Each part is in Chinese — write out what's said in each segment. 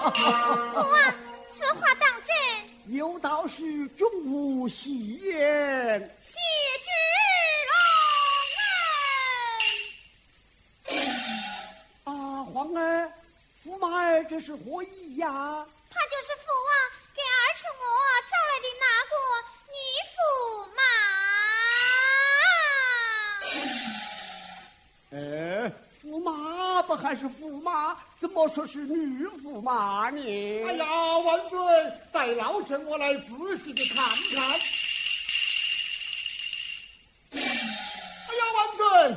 啊，此话当真？ 有道是终无戏言。 谢之龙啊，皇儿，驸马儿这是何意呀？ 他就是父王给儿臣我招来的那个女驸马。 驸马不还是驸马，怎么说是女驸马呢？ 哎呀，万岁！待老臣我来仔细的看看。哎呀，万岁！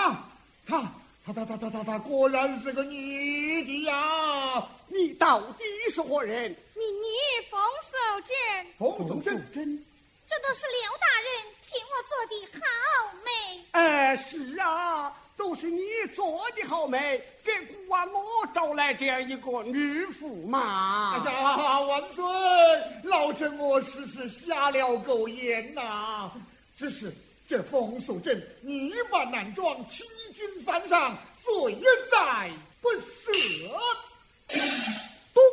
她果然是个女的呀！ 你到底是何人？ 民女冯守贞。 冯守贞， 这都是刘大人替我做的好媒。 是啊，都是你做的好媒，给孤王我招来这样一个女驸马。 哎呀，万岁！老臣我是瞎了狗眼呐，只是这冯守贞女扮男装，欺君犯上，罪在不赦。 咚！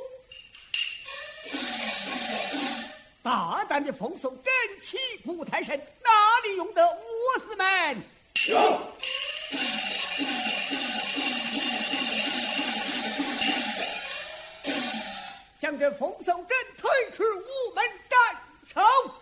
大胆的冯守贞欺负太甚，哪里容得我司们？ 有。 将这冯守贞推出午门斩首。